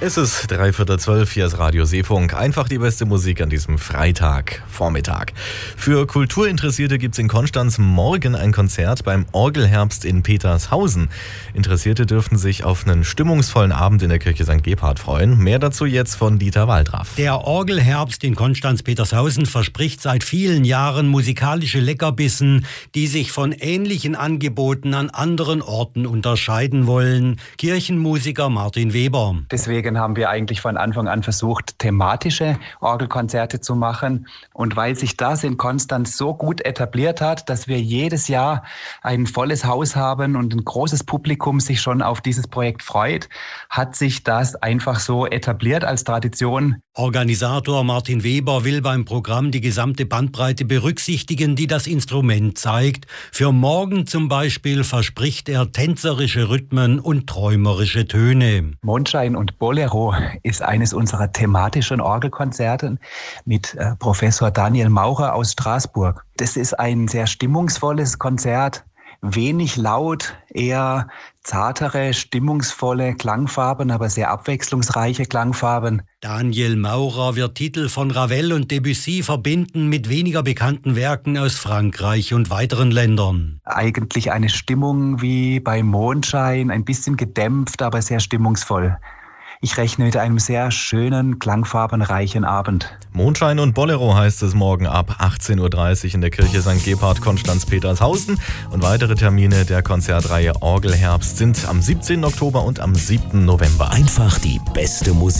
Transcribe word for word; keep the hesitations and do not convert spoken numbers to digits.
Es ist dreiviertel zwölf, hier ist Radio Seefunk. Einfach die beste Musik an diesem Freitagvormittag. Für Kulturinteressierte gibt es in Konstanz morgen ein Konzert beim Orgelherbst in Petershausen. Interessierte dürften sich auf einen stimmungsvollen Abend in der Kirche Sankt Gebhard freuen. Mehr dazu jetzt von Dieter Waldraff. Der Orgelherbst in Konstanz-Petershausen verspricht seit vielen Jahren musikalische Leckerbissen, die sich von ähnlichen Angeboten an anderen Orten unterscheiden wollen. Kirchenmusiker Martin Weber. Deswegen haben wir eigentlich von Anfang an versucht, thematische Orgelkonzerte zu machen. Und weil sich das in Konstanz so gut etabliert hat, dass wir jedes Jahr ein volles Haus haben und ein großes Publikum sich schon auf dieses Projekt freut, hat sich das einfach so etabliert als Tradition. Organisator Martin Weber will beim Programm die gesamte Bandbreite berücksichtigen, die das Instrument zeigt. Für morgen zum Beispiel verspricht er tänzerische Rhythmen und träumerische Töne. Mondschein und Bolero ist eines unserer thematischen Orgelkonzerte mit äh, Professor Daniel Maurer aus Straßburg. Das ist ein sehr stimmungsvolles Konzert, wenig laut, eher zartere, stimmungsvolle Klangfarben, aber sehr abwechslungsreiche Klangfarben. Daniel Maurer wird Titel von Ravel und Debussy verbinden mit weniger bekannten Werken aus Frankreich und weiteren Ländern. Eigentlich eine Stimmung wie bei Mondschein, ein bisschen gedämpft, aber sehr stimmungsvoll. Ich rechne mit einem sehr schönen, klangfarbenreichen Abend. Mondschein und Bolero heißt es morgen ab achtzehn Uhr dreißig in der Kirche Sankt Gebhard, Konstanz-Petershausen. Und weitere Termine der Konzertreihe Orgelherbst sind am siebzehnten Oktober und am siebten November. Einfach die beste Musik.